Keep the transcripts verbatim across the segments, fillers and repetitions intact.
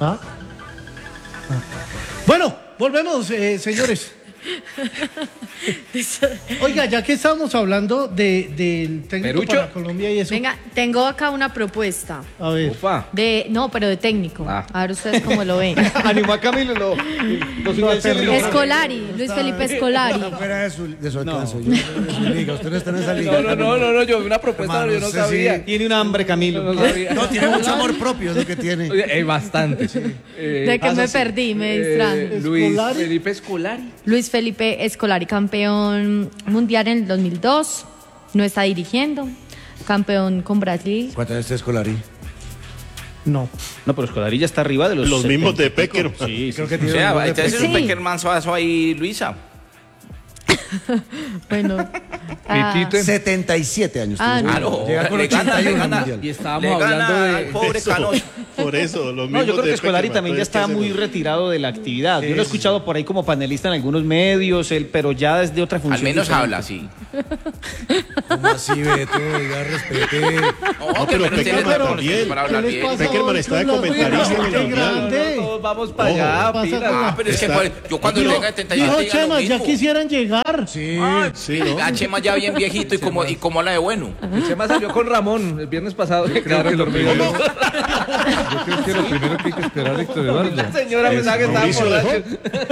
¿Ah? Ah. Bueno, volvemos, eh, señores. Oiga, ya que estábamos hablando de, del técnico ¿Perucho? para Colombia y eso. Venga, tengo acá una propuesta. A ver. Opa. De, no, pero de técnico. Ah. A ver ustedes cómo lo ven. Animó a Camilo, lo, lo No, terrible. Escolari, Luis Felipe Escolari. Fuera de su, de su alcance. Yo, de su liga. Usted no está en esa liga. No, no, no, no, no, yo vi una propuesta, Hermano, pero yo no usted sabía. sí. Tiene un hambre, Camilo. No, sabía. No, tiene mucho amor propio, es lo que tiene. Oye, eh, bastante. Eh, ¿De qué me pasa, perdí? Me eh, distraje. Luis Escolari. Felipe Escolari. Luis Felipe Escolari, campeón mundial en el dos mil dos. No está dirigiendo. Campeón con Brasil. ¿Cuánto es este Escolari? No. No, pero Escolari ya está arriba de los... Los mismos de setenta y pico. Peckerman. Sí, Creo sí. que O tiene sea, un gol de entonces es un Sí. Peckerman suazo ahí, Luisa. Bueno. ah, Tite. setenta y siete años. Ah, tiene. no. Claro, Llega con le gana, ochenta y uno le al gana. mundial. Y estábamos Le hablando gana de... al pobre Eso, Canoso. por eso, los No, mismos yo creo de que Escolari Peckerman, también ya entonces, está ¿qué muy hacemos? retirado de la actividad. Yo lo he escuchado por ahí como panelista en algunos medios, él, pero ya desde otra función. Al menos diferente. habla, sí. ¿Cómo así, Beto? Oiga, respete. No, pero que menos tiene Peckerman todo también. para ¿Qué hablar les bien. pasa? Peckerman está de comentarista en el Qué Mundial. grande. Todos vamos para Ojo. allá, Pasa pila. con- Ah, pero es que Está- pues, yo cuando Dijo, tenga setenta y siete dijo diga lo Chema, ya mismo. quisieran llegar. Sí. Sí, ¿no? A Chema ya bien viejito y como, y como la de bueno. El Chema salió con Ramón el viernes pasado. Que quedaron dormidos. Yo creo que lo primero que hay que esperar, Héctor Eduardo. La señora pensaba que estaba Mauricio borracho.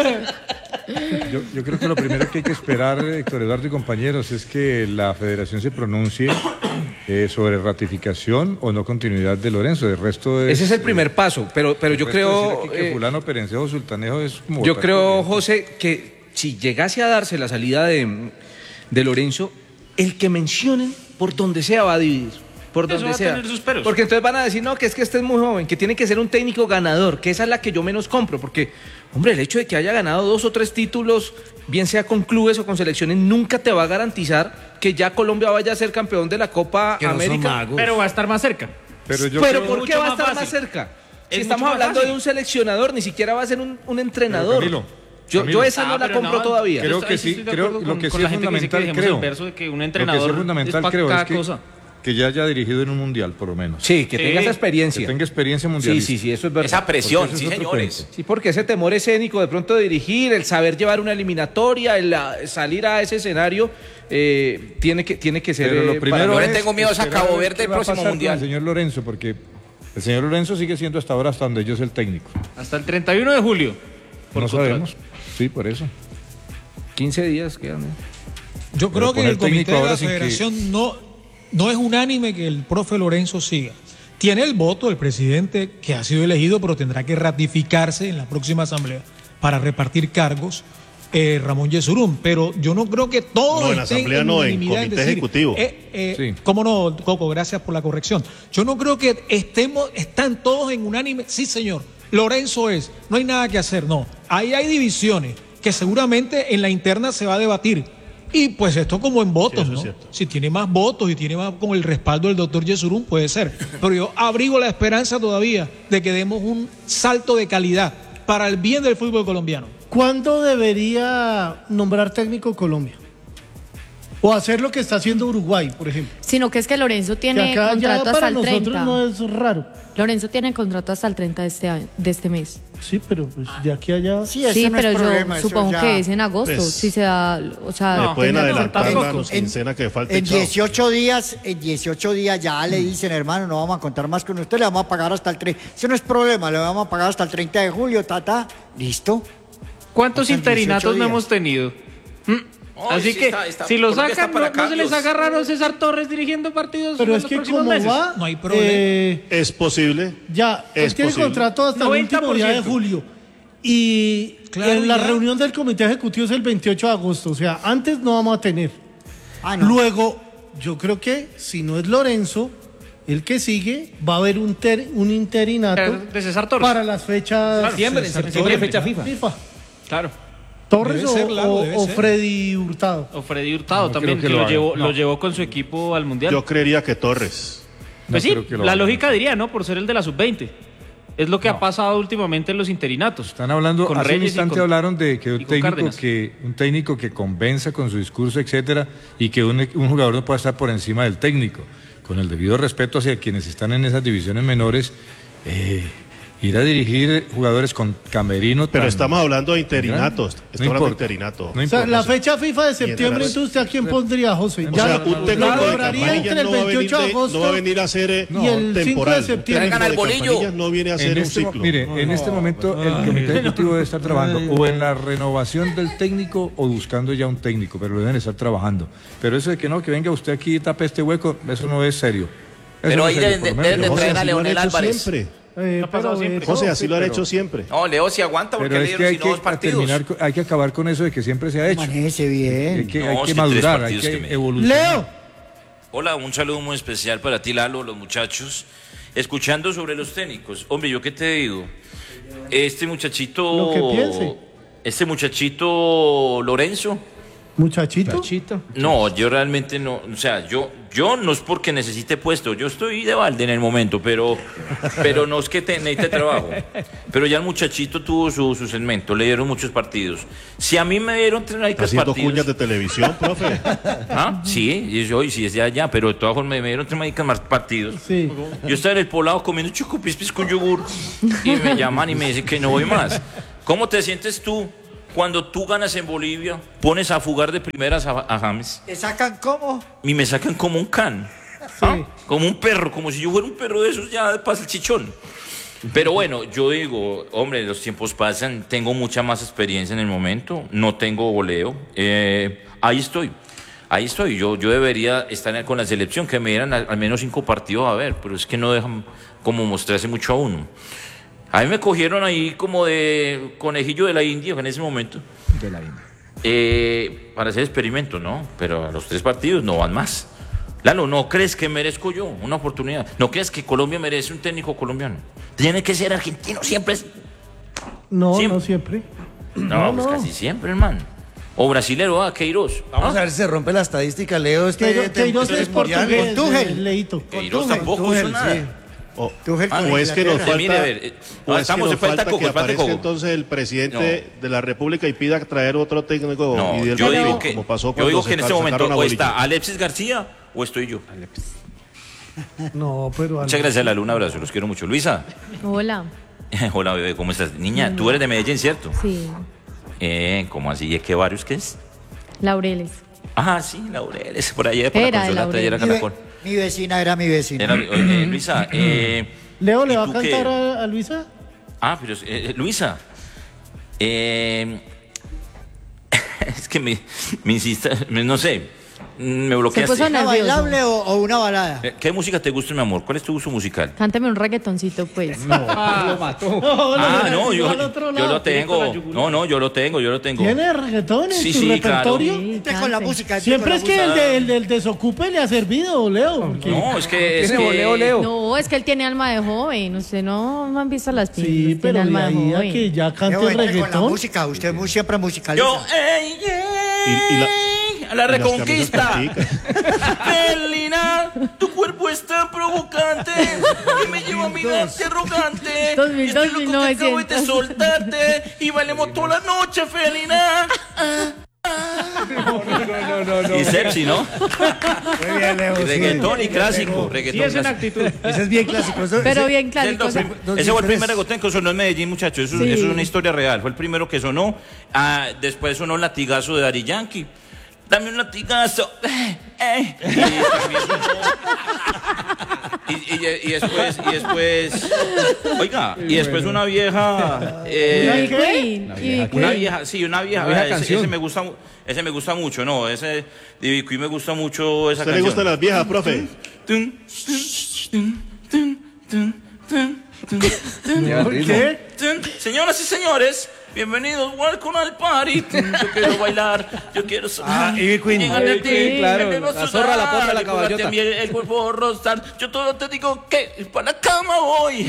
Yo, yo creo que lo primero que hay que esperar, Héctor Eduardo y compañeros, es que la federación se pronuncie eh, sobre ratificación o no continuidad de Lorenzo. El resto es, Ese es el primer paso, pero, pero yo el resto creo... decir aquí que eh, fulano, perencejo, sultanejo es como... Yo votar creo, corriente. José, que si llegase a darse la salida de, de Lorenzo, el que mencionen por donde sea va a dividir. Por Eso donde va a sea. tener sus peros. Porque entonces van a decir, no, que es que este es muy joven, que tiene que ser un técnico ganador, que esa es la que yo menos compro. Porque, hombre, el hecho de que haya ganado dos o tres títulos, bien sea con clubes o con selecciones, nunca te va a garantizar que ya Colombia vaya a ser campeón de la Copa Que no son América. magos. Pero va a estar más cerca. Pero yo Pero creo- ¿por qué mucho va a más estar fácil. más cerca? Es Si estamos mucho más hablando fácil. de un seleccionador, ni siquiera va a ser un, un entrenador. Camilo, yo, Camilo. yo esa no Ah, la pero compro no, todavía. Creo Yo que ahí sí, estoy de creo- acuerdo lo con- que con sí la es gente que dice que fundamental, dejemos creo. el verso de que un Lo que entrenador sí es fundamental, es pa' creo, cada es que, cosa. que ya haya dirigido en un mundial, por lo menos. Sí, que Sí. tenga esa Que experiencia. tenga experiencia Sí, mundial. sí, sí, eso es verdad. Esa presión, Porque sí, ese es otro señores. cuento. Sí, porque ese temor escénico de pronto de dirigir, el saber llevar una eliminatoria, el ah, salir a ese escenario, eh, tiene que tiene que ser. Pero lo eh, primero Yo le es tengo miedo a esa esperar Cabo a ver Verde qué el va a próximo pasar con mundial. el señor Lorenzo, porque el señor Lorenzo sigue siendo hasta ahora, hasta donde yo sé, el técnico. Hasta el treinta y uno de julio. por No contrato. sabemos. Sí, por eso. quince días quedan. ¿eh? Yo Pero creo que poner el comité técnico de ahora la sin que- federación no, no es unánime que el profe Lorenzo siga. Tiene el voto del presidente que ha sido elegido, pero tendrá que ratificarse en la próxima asamblea para repartir cargos eh, Ramón Yesurún. Pero yo no creo que todos No, en estén asamblea no, en unanimidad comité ejecutivo. eh, eh, Sí. ¿Cómo no, Coco? Gracias por la corrección. Yo no creo que estemos, están todos en unánime. Sí, señor, Lorenzo es, no hay nada que hacer, no. Ahí hay divisiones que seguramente en la interna se va a debatir. Y pues esto como en votos, Sí, eso es ¿no? cierto. Si tiene más votos y tiene más con el respaldo del doctor Yesurún, puede ser. Pero yo abrigo la esperanza todavía de que demos un salto de calidad para el bien del fútbol colombiano. ¿Cuándo debería nombrar técnico Colombia? O hacer lo que está haciendo Uruguay, por ejemplo. Sino que es que Lorenzo Que tiene acá ya contrato hasta para el nosotros treinta. no es raro. Lorenzo tiene contrato hasta el treinta de este, año- de este mes. Sí, pero pues de aquí a allá. Sí, eso Sí, no es pero problema, yo eso supongo ya- que es en agosto. Pues, si se da, o sea, Le pueden tendrá que ser adelantar tampoco. la quincena que falta. En chao. dieciocho días, en dieciocho días ya le dicen, hermano, no vamos a contar más con usted, le vamos a pagar hasta el treinta. Eso no es problema, le vamos a pagar hasta el treinta de julio, tata. ¿Listo? ¿Cuántos Pasan interinatos no dieciocho hemos tenido? Mm. Ay, Así sí que está- está- si lo Colombia está sacan, para no, no se les cambios. haga raro César Torres dirigiendo partidos Pero en es los que próximos como meses. va, No hay problema. eh, Es posible. ya, él Es tiene posible. contrato hasta el último día de noventa por ciento. julio. Y Claro, en la ya. reunión del comité ejecutivo es el veintiocho de agosto. O sea, antes no vamos a tener. Ah, no. Luego, yo creo que si no es Lorenzo, el que sigue, va a haber un, ter- un interinato De César Torres. para las fechas Septiembre, en septiembre, fecha FIFA. FIFA. Claro. Torres Debe o, ser largo, o- debe o ser. Freddy Hurtado. O Freddy Hurtado No también, creo que, que lo, lo llevó, haga, no. lo llevó con su equipo al Mundial. Yo creería que Torres. pues no sí, creo que lo la haga. lógica diría, ¿no? Por ser el de la sub veinte. Es lo que ha pasado últimamente en los interinatos. Están hablando, Con hace un Reyes y instante con- hablaron de que un y con técnico Cárdenas. que un técnico que convenza con su discurso, etcétera, y que un, un jugador no pueda estar por encima del técnico. Con el debido respeto hacia quienes están en esas divisiones menores, eh, Ir a dirigir jugadores con camerino. Pero tan- estamos hablando de interinatos. No Estamos hablando de importa. interinato. No O sea, importa. la fecha FIFA de septiembre, Mientras- entonces, ¿a quién pondría, José? O Ya sea, lo- un lo técnico de lograría Campanillas entre el no va a venir veintiocho de de- agosto no va a venir a hacer eh, y el temporal. cinco de Un septiembre. técnico Traigan al de bolillo. Campanillas no viene a hacer En un este, mo- ciclo. mire, en este momento el comité ejecutivo debe estar trabajando o en la renovación del técnico o buscando ya un técnico, pero lo deben estar trabajando. Pero eso de que no, que venga usted aquí y tape este hueco, eso no es serio. Eso Pero no ahí es serio, deben de- por lo menos. deben de José, traer a así lo han Leonel hecho Álvarez. siempre. Eh, pero, eh, José, así lo han pero- hecho siempre. No, Leo se aguanta porque Pero le es que dieron hay sino dos que, partidos. terminar, con- hay que acabar con eso de que siempre se ha hecho. Manéjese Hay bien. que, No, hay es que que tres madurar, hay partidos que, que me- evolucionar. Leo, Hola, un saludo muy especial para ti, Lalo, los muchachos. Escuchando sobre los técnicos. Hombre, ¿yo qué te digo? Este muchachito... Lo que piense. Este muchachito Lorenzo... muchachito. No, yo realmente no, o sea, yo, yo no es porque necesite puesto, yo estoy de balde en el momento, pero, pero no es que te, necesite trabajo. Pero ya el muchachito tuvo su, su segmento, le dieron muchos partidos. Si a mí me dieron tres Está haciendo partidos... cuñas de televisión, profe. ¿Ah? Sí, y yo, y sí, es de allá, pero de todas formas me dieron tres maricas más partidos. Sí. Yo estaba en el poblado comiendo chocopispis con yogur y me llaman y me dicen que no voy más. ¿Cómo te sientes tú cuando tú ganas en Bolivia, pones a fugar de primeras a, a James ¿Te sacan cómo? y me sacan como un can? ¿Ah? Como un perro, como si yo fuera un perro de esos, ya pasa el chichón. Pero bueno, yo digo, hombre, los tiempos pasan, tengo mucha más experiencia en el momento, no tengo voleo, eh, ahí estoy. Ahí estoy, yo, yo debería estar con la selección, que me dieran al, al menos cinco partidos a ver, pero es que no dejan como mostrarse mucho a uno. A mí me cogieron ahí como de conejillo de la India en ese momento. De la India. Eh, para hacer experimento, ¿no? Pero a los tres partidos no van más. Lalo, ¿no crees que merezco yo una oportunidad? ¿No crees que Colombia merece un técnico colombiano? Tiene que ser argentino siempre. Es... No, Siempre. no siempre. No, pues casi siempre, hermano. O brasilero, ah, Queiroz. Vamos ¿Ah? a ver si se rompe la estadística, Leo. Este Queiroz, Queiroz este es mundial. portugués, Con Tuchel. eh, Leito. Queiroz Tuchel, tampoco Tuchel, hizo nada. sí. O, Tuchel o con es que nos Inglaterra. falta, Mire, a ver, eh, o es que estamos nos en falta falta coco, que falta aparezca coco. entonces el presidente de la República y pida traer otro técnico No, y del yo partido, digo que, como pasó yo cuando digo se que en este sacaron momento a o Bolillo. está Alexis García o estoy yo. No, pero... Muchas gracias, Lalo, un abrazo, los quiero mucho. Luisa. Hola. Hola, bebé, ¿cómo estás? Niña, tú eres de Medellín, ¿cierto? Sí. Eh, ¿cómo así? ¿Es qué barrios qué es? Laureles. Ah, sí, Laureles, por allá, por Era la de consolata, allá era Mi, ve- Caracol. mi vecina era mi vecina. Era, eh, Luisa, eh, Leo, ¿le ¿y va a tú qué? cantar a, a Luisa? Ah, pero, eh, Luisa, eh, es que me, me insiste, me- no sé, me bloqueaste. puso ¿Una nervioso. bailable o, o una balada? Eh, ¿Qué música te gusta, mi amor? ¿Cuál es tu gusto musical? Cántame un reggaetoncito, pues. Lo mató. Ah, no, yo, al otro yo lado. lo tengo. No, no, yo lo tengo, yo lo tengo. ¿Tiene reggaetón en Sí, su sí, repertorio? claro. Sí, Este con la cante. música. este Siempre con es la que el, música. de- el del desocupe le ha servido, Leo. porque- No, es que... Es Tiene que voleo, Leo. No, es que él tiene alma de joven. Usted no, no han visto las Sí, pintas. pero tiene de alma de ahí a joven. que ya cante Leo, entre con la reggaetón. música, usted muy, siempre musicaliza. Yo, ey, ey, Y- y la- a la y las reconquista. camisas corticas. Felina, tu cuerpo es tan provocante que me lleva a mirarte arrogante. dos mil, Estoy dos mil loco que acabo de novecientos. soltarte y bailemos toda la noche, Felina. No, no, no, no. Y sepsi, ¿no? Muy bien, Leo. Y sí. reggaetón y clásico. Reggaetón es una clásico. actitud. Ese es bien clásico. Eso- Pero ese- bien El clásico. dos- o sea, ese dos fue el mil tres. primer reggaetón que sonó en Medellín, muchachos. Eso, Sí. eso es una historia real. Fue el primero que sonó. Ah, después sonó el latigazo de Daddy Yankee. Dame un latigazo. Eh, eh. Y, también sonó- y, y- y después, y después, oiga, y después una vieja, eh, y Queen, y una Queen. vieja, sí, una vieja. Una vieja ese, canción. ese me gusta, mu- ese me gusta mucho, no, ese de Ivy Queen me gusta mucho esa ¿A usted le canción. gustan las viejas, profe? Tun, tun, tun, tun, tun, tun, Lleva el ¿Por ritmo. qué? tun. Señoras y señores, bienvenidos, welcome al party. Yo quiero bailar, yo quiero Ah, Ivy Queen. Llegar a Ivy ti, Queen, claro, me debo la zorra, la potra, la sudar, caballota. y ponerte a mí el cuerpo rostar. Yo todo te digo que para la cama voy.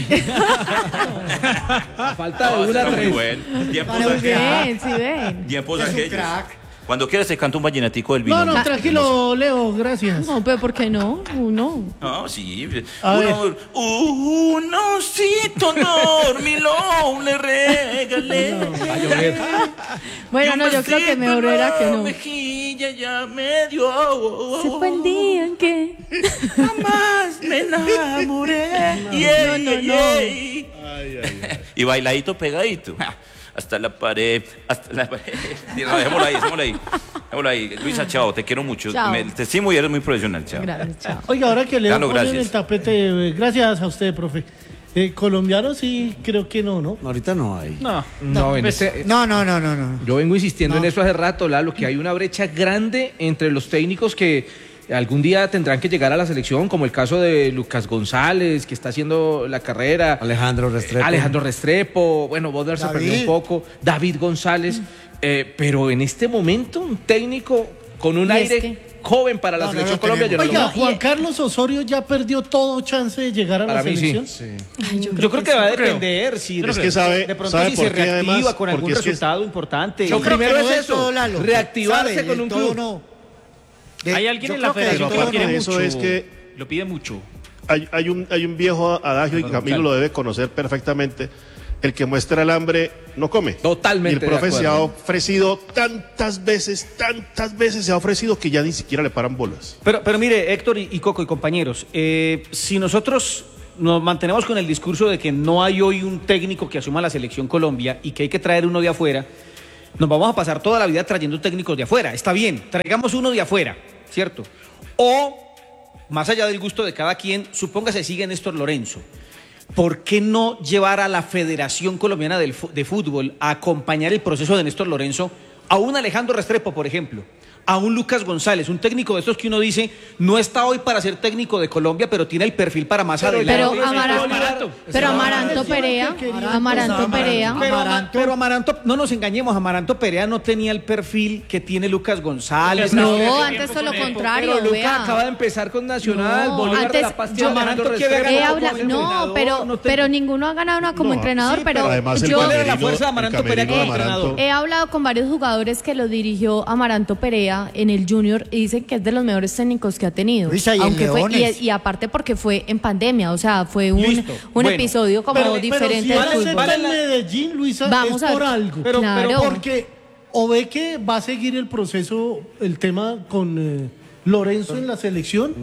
Falta de No, una era muy tres. bueno. Tiempos Muy aquellos. bien, sí ven. Tiempos Es un aquellos. crack. Cuando quieras te canto un vallenatico del vino. No, no, tranquilo, Leo, gracias. No, pero ¿por qué no? Uno. Ah, sí. A Uno, un osito dormilón le regalé. Bueno, no, yo creo que mejor era que no. Mejilla ya me dio. Se fue el día en que. Jamás me enamoré. No, no, no. Ey, ey, ey. Y bailadito pegadito. Ja, hasta la pared, hasta la pared. No, dejémoslo ahí, dejémoslo ahí. Dejémoslo ahí. Luisa, chao, te quiero mucho. Chao. Me, te estimo y eres muy profesional, chao. Gracias, chao. Oiga, ahora que le Carlos, ponen gracias. el tapete, eh, gracias a usted, profe. Eh, colombianos sí, creo que no, ¿no? Ahorita no hay. No, no, en este- No, no, no, no, no. Yo vengo insistiendo No. en eso hace rato, Lalo, que hay una brecha grande entre los técnicos que algún día tendrán que llegar a la selección, como el caso de Lucas González, que está haciendo la carrera. Alejandro Restrepo. Alejandro Restrepo, bueno, Bodner se David. perdió un poco, David González, eh, pero en este momento un técnico con un Y es aire que- joven para la No, no selección lo Colombia, yo no lo Oiga, veo. Juan Carlos Osorio ya perdió todo chance de llegar a Para la mí sí. selección. Ay, yo Yo creo que va a Yo creo. depender si Es de, que sabe- de pronto sabe si por se qué, reactiva además, con algún porque es que- resultado importante. Yo Yo creo primero que no es del eso, todo, Lalo. reactivarse ¿Sabe? con Del un todo club. no. De- Hay alguien yo en la creo que del federación que todo lo quiere no. eso mucho. es que- Lo pide mucho. Hay, hay un, hay un viejo adagio y Camilo lo debe conocer perfectamente. El que muestra el hambre no come. Totalmente Y el de profe se ha acuerdo. ofrecido tantas veces, tantas veces se ha ofrecido que ya ni siquiera le paran bolas. Pero, pero mire, Héctor y, y Coco y compañeros, eh, si nosotros nos mantenemos con el discurso de que no hay hoy un técnico que asuma la selección Colombia y que hay que traer uno de afuera, nos vamos a pasar toda la vida trayendo técnicos de afuera. Está bien, traigamos uno de afuera, ¿cierto? O, más allá del gusto de cada quien, supóngase sigue Néstor Lorenzo. ¿Por qué no llevar a la Federación Colombiana del Fu- de Fútbol a acompañar el proceso de Néstor Lorenzo a un Alejandro Restrepo, por ejemplo? A un Lucas González, un técnico de estos que uno dice no está hoy para ser técnico de Colombia, pero tiene el perfil para más adelante. Pero, Amaranto, pero Amaranto Perea, Amaranto Perea. Pero, Ama- pero Amaranto, no nos engañemos, Amaranto Perea no tenía el perfil que tiene Lucas González. No, antes todo lo contrario, Pero Lucas vea. acaba de empezar con Nacional, No, Bolívar de antes la Paz, yo- tiene Alejandro Amaranto quiere Restrepo He ganar como habla- entrenador, no, pero, no te- pero ninguno ha ganado nada como No, entrenador, sí, pero, además el yo ¿Cuál era la camerino- fuerza de Amaranto el Perea camerino como de Amaranto. entrenador? he hablado con varios jugadores que los dirigió Amaranto Perea en el Junior y dicen que es de los mejores técnicos que ha tenido. Luisa, y en Aunque fue, Leones. y, y aparte porque fue en pandemia, o sea, fue un, Listo. un Bueno. episodio como Pero, diferente pero si del él fútbol. acepta en Medellín, Luisa, Vamos es a por ver. algo. Pero- Claro. pero Porque o ve que va a seguir el proceso, el tema con eh, Lorenzo en la selección,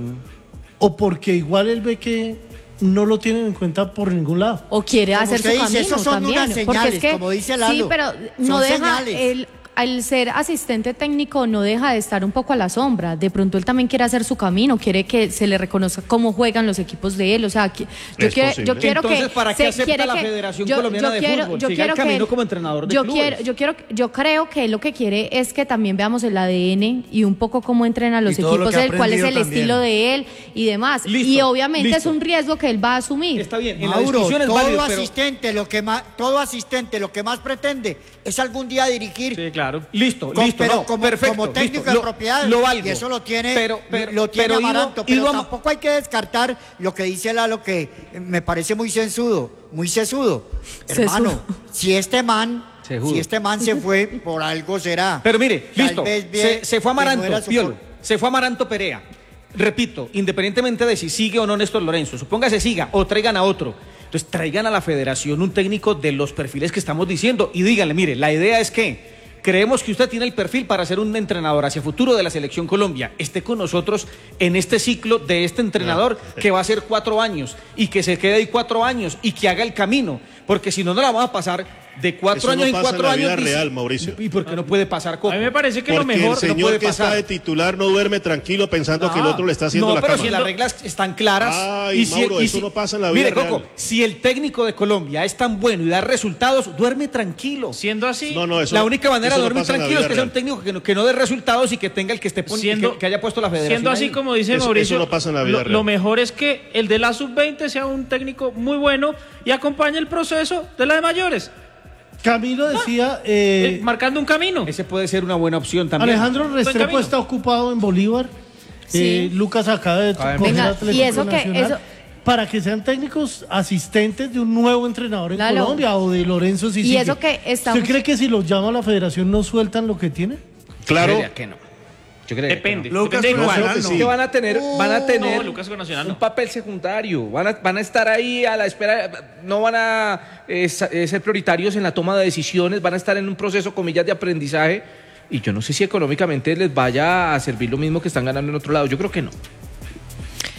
o porque igual él ve que no lo tienen en cuenta por ningún lado. O quiere Como hacer usted su dice, camino esos son también. unas porque señales, es que, como dice Lalo. sí, pero no Son deja señales. el al ser asistente técnico no deja de estar un poco a la sombra. De pronto él también quiere hacer su camino, quiere que se le reconozca cómo juegan los equipos de él. O sea, que- yo, Es quiero, posible. yo quiero Entonces, que ¿para qué se acepta quiere la que- Federación yo- Colombiana yo de quiero- Fútbol? yo Siga quiero el camino que- como entrenador de yo clubes. quiero, yo quiero, yo creo que él lo que quiere es que también veamos el A D N y un poco cómo entrenan los Y todo lo equipos que ha de él, cuál es el aprendido también. estilo de él y demás. Listo, y obviamente listo. es un riesgo que él va a asumir. Está bien, en la Mauro, discusión es todo válido, pero... asistente, lo que más, todo asistente, lo que más pretende es algún día dirigir. Sí, claro. Listo, Con- listo, pero no, como, perfecto, como técnico listo. de Lo- propiedad, lo valgo. y eso lo tiene, Pero- pero- lo tiene pero ido- Amaranto, pero ido a- tampoco hay que descartar lo que dice Lalo, que me parece muy sensudo, muy sesudo. Sesudo. Hermano, si este man, Sesudo. si este man se fue, por algo será. Pero mire, Tal listo, vez bien se, se fue que no Amaranto, era su Piolo, for- se fue Amaranto Perea. Repito, independientemente de si sigue o no Néstor Lorenzo, supóngase siga o traigan a otro. Entonces traigan a la federación un técnico de los perfiles que estamos diciendo y díganle, mire, la idea es que creemos que usted tiene el perfil para ser un entrenador hacia futuro de la Selección Colombia. Esté con nosotros en este ciclo de este entrenador que va a ser cuatro años y que se quede ahí cuatro años y que haga el camino. Porque si no, no la vamos a pasar de cuatro Eso no años en pasa en cuatro la años. vida dice- real, Mauricio. ¿Y por qué no puede pasar, Coco? A mí me parece que lo Porque mejor el señor no puede que está pasar. de titular no duerme tranquilo pensando que el Ah, otro le está haciendo no, la pero cama. si las reglas están claras. Ay, si Mauro, y eso si- no pasa en la vida Mire, Coco, real. si el técnico de Colombia es tan bueno y da resultados, duerme tranquilo. Siendo así, No, no, eso la única manera eso de no dormir pasa en la tranquilo es vida que sea un real. técnico que no, que no dé resultados y que tenga el que esté pon- siendo, que, que haya puesto la federación. siendo así ahí. como dice Eso- Mauricio, eso no pasa en la vida lo, real. lo mejor es que el de la sub veinte sea un técnico muy bueno y acompañe el proceso de la de mayores, Camilo decía, eh, eh, marcando un camino. Ese puede ser una buena opción también. Alejandro Restrepo camino. está ocupado en Bolívar. Sí. Eh, Lucas acaba de Acaba de coger Venga, Atlético y eso que- Nacional. eso- Para que sean técnicos asistentes de un nuevo entrenador en Claro. Colombia o de Lorenzo si Y sigue. eso que estamos- ¿Usted cree que si los llama a la federación no sueltan lo que tienen? Claro, Yo creería que no. Yo creería Depende. que no. Lucas depende de con cuál. Nacional, sí. Que van a tener, van a tener no, Lucas con Nacional un no. papel secundario, van a, van a estar ahí a la espera, no van a eh, sa- eh, ser prioritarios en la toma de decisiones, van a estar en un proceso, comillas, de aprendizaje, y yo no sé si económicamente les vaya a servir lo mismo que están ganando en otro lado, yo creo que no.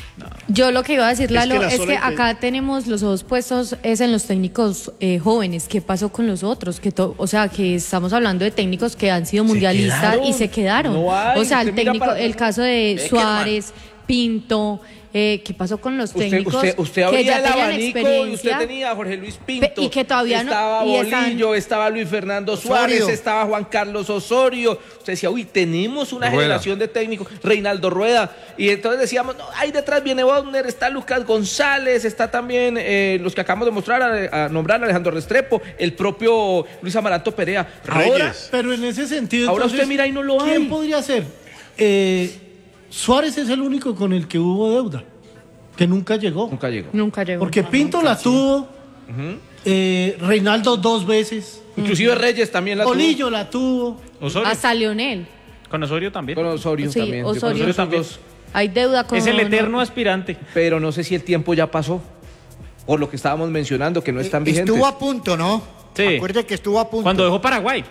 Yo lo que iba a decir, Lalo, que la es que, sola inte- acá tenemos los ojos puestos es en los técnicos eh, jóvenes. ¿Qué pasó con los otros? Que to- o sea, que estamos hablando de técnicos que han sido mundialistas quedaron. y se quedaron. No hay, o sea, el usted mira técnico, para- el caso de Beckerman. Suárez, Pinto, eh, ¿qué pasó con los Usted, técnicos usted, usted que abría ya el tenían abanico y usted experiencia? tenía a Jorge Luis Pinto. Pe- y que todavía no- estaba y están- Bolillo, estaba Luis Fernando Suárez, Osorio. estaba Juan Carlos Osorio. Usted decía, uy, tenemos una Rueda. generación de técnicos, Reinaldo Rueda. Y entonces decíamos, no, ahí detrás viene Wagner, está Lucas González, está también eh, los que acabamos de mostrar, a, a nombrar Alejandro Restrepo, el propio Luis Amaranto Perea. Ahora, Reyes. Pero en ese sentido. Ahora entonces, usted mira y no lo ¿quién hay. podría ser? Eh, Suárez es el único con el que hubo deuda, que nunca llegó. nunca llegó. Nunca llegó. Porque Pinto la tuvo, eh, Reinaldo dos veces, Inclusive Reyes también la tuvo. Bolillo la tuvo. Osorio. Hasta Leonel. Con Osorio también. Con Osorio Sí, también. Con Osorio. esos también. dos. Hay deuda con... Es el eterno aspirante. Pero no sé si el tiempo ya pasó. Por lo que estábamos mencionando, que no están vigentes. Estuvo a punto, ¿no? Sí. Acuérdate que estuvo a punto. Cuando dejó Paraguay.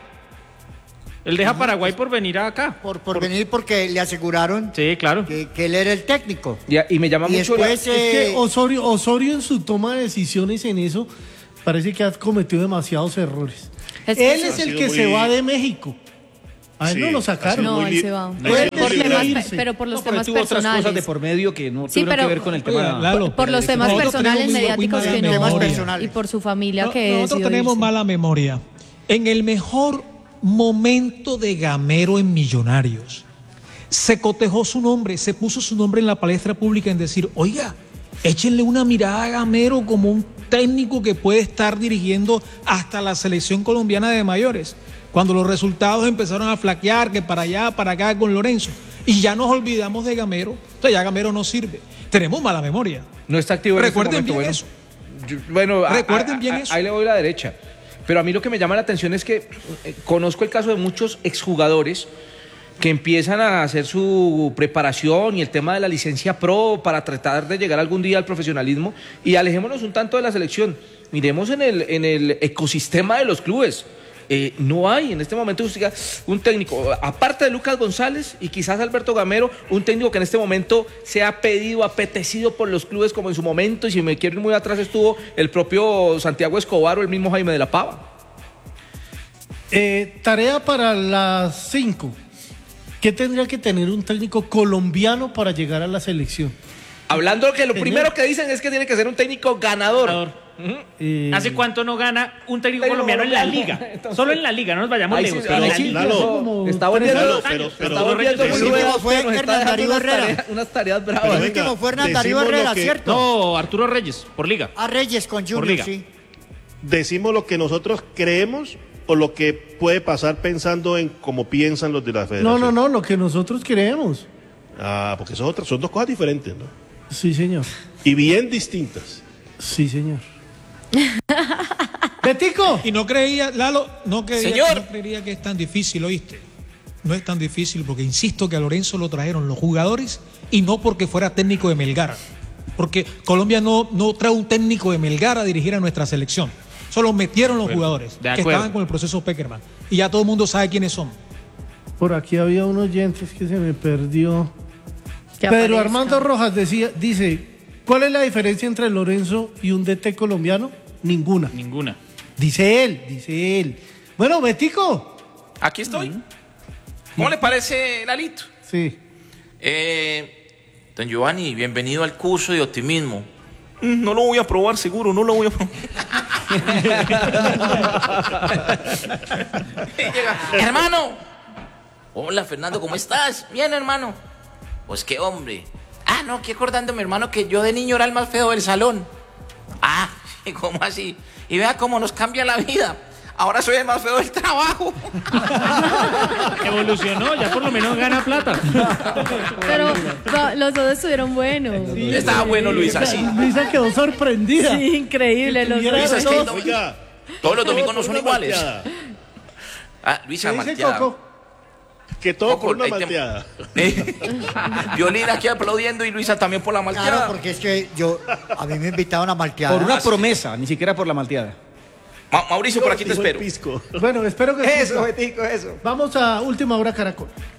Él deja Paraguay por venir acá. Por, por venir porque le aseguraron Sí, claro. que, que él era el técnico. Ya, y me llama Y mucho la- después, Es que eh, Osorio, Osorio en su toma de decisiones en eso parece que ha cometido demasiados errores. Es que Él eso- es el sido que muy- se va de México. A él Sí, no lo ha sacaron. sido No, muy él li- se va. ha Él sido Por muy los libre temas, liberal. irse. pero por los No, pero temas tuvo otras personales. cosas de por medio que no Sí, tuvieron pero- que ver con el Oiga, tema. Lalo, Por los temas nosotros personales, tenemos muy- muy mediáticos mala que no memoria. y personales. por su familia No, que nosotros decidió tenemos irse. mala memoria. En el mejor momento de Gamero en Millonarios, se cotejó su nombre, se puso su nombre en la palestra pública en decir, oiga, échenle una mirada a Gamero como un técnico que puede estar dirigiendo hasta la selección colombiana de mayores. Cuando los resultados empezaron a flaquear, que para allá, para acá con Lorenzo, y ya nos olvidamos de Gamero, o sea, ya Gamero no sirve. Tenemos mala memoria. No está activo en este Recuerden momento, bien bueno. eso. Yo- bueno, a- Recuerden a- bien a- eso. Ahí le voy a la derecha. Pero a mí lo que me llama la atención es que eh, conozco el caso de muchos exjugadores que empiezan a hacer su preparación y el tema de la licencia pro para tratar de llegar algún día al profesionalismo, y alejémonos un tanto de la selección. Miremos en el, en el ecosistema de los clubes. Eh, no hay en este momento usted diga, un técnico, aparte de Lucas González y quizás Alberto Gamero, un técnico que en este momento sea pedido, apetecido por los clubes como en su momento, y si me quiero ir muy atrás estuvo el propio Santiago Escobar o el mismo Jaime de la Pava. Eh, tarea para las cinco. ¿Qué tendría que tener un técnico colombiano para llegar a la selección? Hablando que lo Señor. primero que dicen es que tiene que ser un técnico ganador. Ganador. Eh, ¿Hace cuánto no gana un técnico Técnico colombiano en la colombiano. liga? Entonces- Solo en la liga, no nos vayamos Ahí lejos. sí, en ahí la sí, liga. Lalo, como está tres volviendo, Lalo, años. pero, pero, está volviendo El muy último rueda, fue nos está Hernán dejando Darío unas Herrera. tareas, unas tareas Pero bravas. El venga, último fue Hernán Darío decimos lo Herrera, que- ¿cierto? No, Arturo Reyes, por liga. A Reyes con Junior, liga. sí. decimos lo que nosotros creemos o lo que puede pasar pensando en cómo piensan los de la federación. no, no, no, lo que nosotros creemos. Ah, porque son otras, son dos cosas diferentes, ¿no? Sí, señor. Y bien distintas. Sí, señor. Betico. Y no creía, Lalo, no creía, Señor. no creería que es tan difícil, ¿oíste? No es tan difícil porque insisto que a Lorenzo lo trajeron los jugadores y no porque fuera técnico de Melgar. Porque Colombia no, no trae un técnico de Melgar a dirigir a nuestra selección. Solo metieron los jugadores de que acuerdo. estaban con el proceso Peckerman. Y ya todo el mundo sabe quiénes son. Por aquí había un oyente que se me perdió. Que Pedro aparezca. Armando Rojas decía, dice, ¿cuál es la diferencia entre Lorenzo y un D T colombiano? Ninguna. Ninguna. Dice él, dice él. Bueno, Betico. Aquí estoy. ¿Cómo le parece, Lalito? Sí. Eh, don Giovanni, bienvenido al curso de optimismo. Mm, No lo voy a probar, seguro, no lo voy a probar. Y llega, hermano. Hola, Fernando, ¿cómo estás? Bien, hermano. Pues qué hombre. Ah, no, aquí acordándome, hermano, que yo de niño era el más feo del salón. Ah, ¿cómo así? Y vea cómo nos cambia la vida. Ahora soy el más feo del trabajo. Evolucionó, ya por lo menos gana plata. Pero no, los dos estuvieron buenos. Estaba bueno, Luisa, sí. Luisa quedó sorprendida. Sí, increíble. Los tuviera dos. Luisa, es que no- Oiga, todos los domingos no son una iguales. malteada. Ah, Luisa, ¿Qué dice malteada. Coco? Que todo Coco, por una ahí te- malteada. Violín aquí aplaudiendo y Luisa también por la malteada. Claro, porque es que yo, a mí me invitaron a malteada. Por una promesa, ni siquiera por la malteada. Ma- Mauricio, por aquí te Dijo el espero. pisco. Bueno, espero que... Eso, Betico, eso. Vamos a Última Hora Caracol.